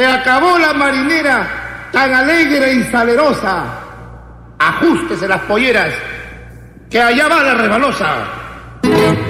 Se acabó la marinera tan alegre y salerosa. Ajústese las polleras, que allá va la resbalosa.